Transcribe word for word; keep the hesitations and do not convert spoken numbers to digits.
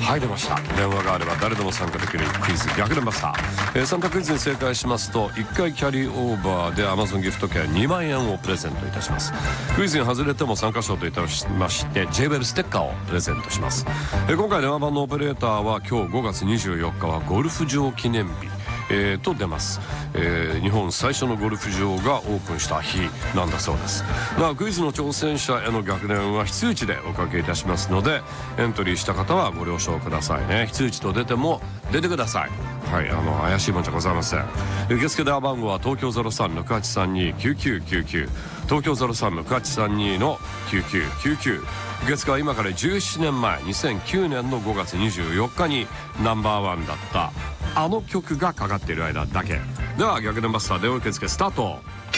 はい出ました。電話があれば誰でも参加できるクイズ逆連バスター、えー、さん択クイズに正解しますといっかいキャリーオーバーで Amazon ギフト券にまんえんをプレゼントいたします。クイズに外れても参加賞といたしまして ジェイウェル ステッカーをプレゼントします。えー、今回電話番のオペレーターは今日ごがつにじゅうよっかはゴルフ場記念日えー、と出ます、えー、日本最初のゴルフ場がオープンした日なんだそうです。なおクイズの挑戦者への逆連は非通知でおかけいたしますのでエントリーした方はご了承くださいね。非通知と出ても出てください。はい、あの怪しいもんじゃございません。受付電話番号は東京 ゼロさんろくはちさんに きゅうきゅうきゅうきゅう 東京 ゼロさんろくはちさんに のきゅうきゅうきゅうきゅう。受付は今からじゅうななねんまえにせんきゅうねんのごがつにじゅうよっかにナンバーワンだったあの曲がかかっている間だけ。では逆連バスター電話受付スタート。